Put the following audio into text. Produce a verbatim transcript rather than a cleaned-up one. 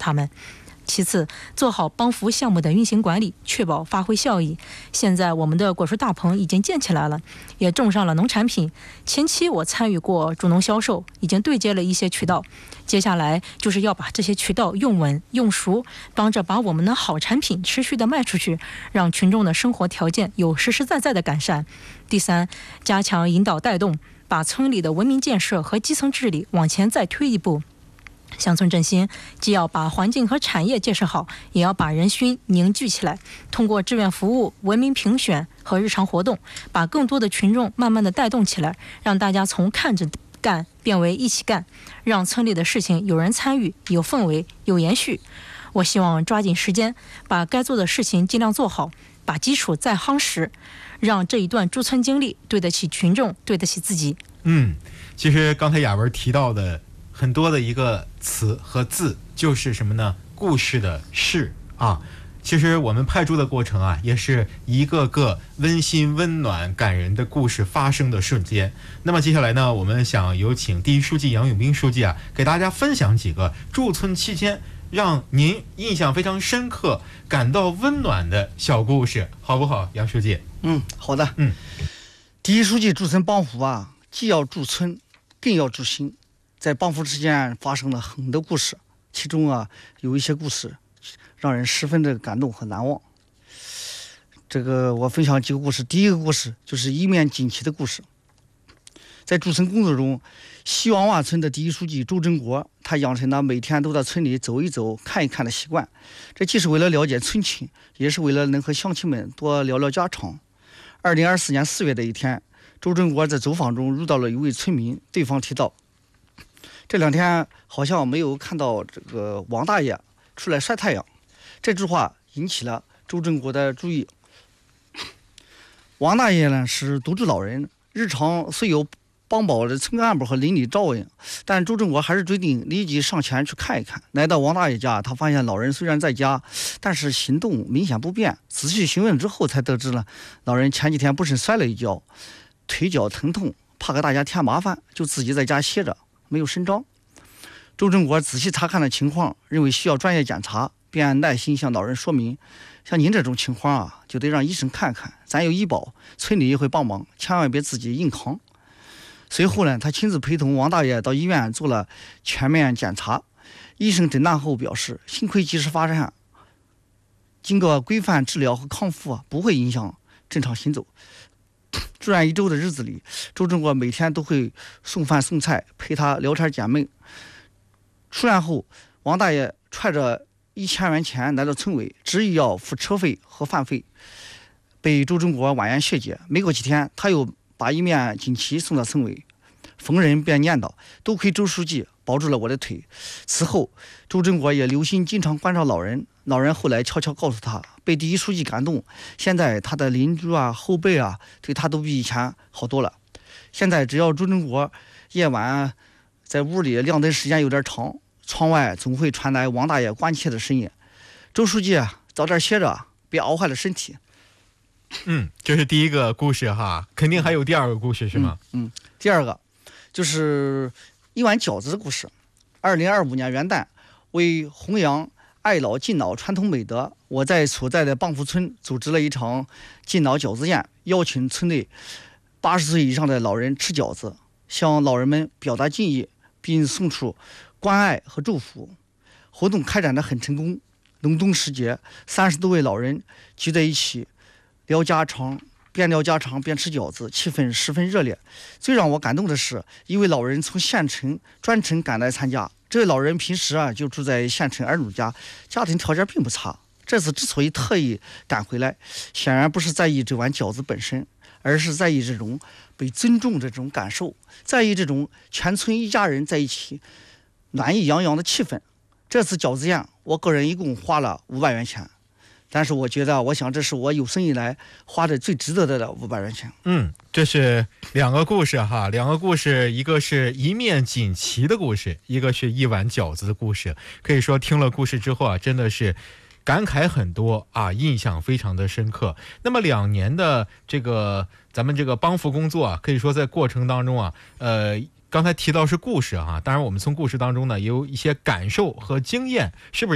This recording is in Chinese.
他们。其次，做好帮扶项目的运行管理，确保发挥效益。现在我们的果蔬大棚已经建起来了，也种上了农产品。前期我参与过助农销售，已经对接了一些渠道。接下来就是要把这些渠道用稳用熟，帮着把我们的好产品持续的卖出去，让群众的生活条件有实实在在的改善。第三，加强引导带动，把村里的文明建设和基层治理往前再推一步。乡村振兴既要把环境和产业建设好，也要把人心凝聚起来，通过志愿服务、文明评选和日常活动，把更多的群众慢慢的带动起来，让大家从看着干变为一起干，让村里的事情有人参与、有氛围、有延续。我希望抓紧时间，把该做的事情尽量做好，把基础再夯实，让这一段驻村经历对得起群众，对得起自己。 嗯，其实刚才雅文提到的很多的一个词和字，就是什么呢？故事的事啊。其实我们派驻的过程啊，也是一个个温馨温暖感人的故事发生的瞬间。那么接下来呢，我们想有请第一书记杨永斌书记啊，给大家分享几个驻村期间让您印象非常深刻、感到温暖的小故事，好不好，杨书记？ 嗯，好的。 嗯， 第一书记驻村帮扶啊，既要驻村，更要驻心。在帮扶之间发生了很多故事，其中啊有一些故事让人十分的感动和难忘。这个我分享几个故事。第一个故事就是一面锦旗的故事。在驻村工作中，西王洼村的第一书记周振国，他养成了每天都在村里走一走、看一看的习惯。这既是为了了解村情，也是为了能和乡亲们多聊聊家常。二零二四年四月的一天，周振国在走访中遇到了一位村民，对方提到，这两天好像没有看到这个王大爷出来晒太阳。这句话引起了周振国的注意。王大爷呢是独居老人，日常虽有帮饱的村干部和邻里照应，但周振国还是决定立即上前去看一看。来到王大爷家，他发现老人虽然在家，但是行动明显不便。仔细询问之后，才得知了老人前几天不慎摔了一跤，腿脚疼痛，怕给大家添麻烦，就自己在家歇着，没有声张。周振国仔细查看了情况，认为需要专业检查，便耐心向老人说明，像您这种情况啊，就得让医生看看，咱有医保，村里也会帮忙，千万别自己硬扛。随后呢，他亲自陪同王大爷到医院做了全面检查。医生诊断后表示，幸亏及时发现，经过规范治疗和康复啊，不会影响正常行走。住院一周的日子里，周振国每天都会送饭送菜，陪他聊天解闷。出院后，王大爷揣着一千元钱来到村委，执意要付车费和饭费，被周振国婉言谢绝。没过几天，他又把一面锦旗送到村委，逢人便念叨，多亏周书记保住了我的腿。此后，周振国也留心经常关照老人。老人后来悄悄告诉他，被第一书记感动，现在他的邻居啊、后辈啊，对他都比以前好多了。现在只要周振国夜晚在屋里亮灯时间有点长，窗外总会传来王大爷关切的声音：“周书记，早点歇着，别熬坏了身体。” 嗯，这是第一个故事哈，肯定还有第二个故事是吗？ 嗯，嗯第二个就是一碗饺子的故事。二零二五年元旦，为弘扬爱老敬老传统美德，我在所在的帮扶村组织了一场敬老饺子宴，邀请村内八十岁以上的老人吃饺子，向老人们表达敬意，并送出关爱和祝福。活动开展得很成功。隆冬时节，三十多位老人聚在一起聊家常，边聊家常边吃饺子，气氛十分热烈。最让我感动的是，一位老人从县城专程赶来参加。这位老人平时啊就住在县城儿女家，家庭条件并不差。这次之所以特意赶回来，显然不是在意这碗饺子本身，而是在意这种被尊重的这种感受，在意这种全村一家人在一起暖意洋洋的气氛。这次饺子宴，我个人一共花了五百元钱。但是我觉得，我想这是我有生以来花的最值得的五百元钱。 嗯，这是两个故事哈，两个故事，一个是一面锦旗的故事，一个是一碗饺子的故事。可以说听了故事之后啊，真的是感慨很多啊，印象非常的深刻。那么两年的这个咱们这个帮扶工作啊，可以说在过程当中啊，呃。刚才提到是故事啊，当然我们从故事当中呢也有一些感受和经验，是不是？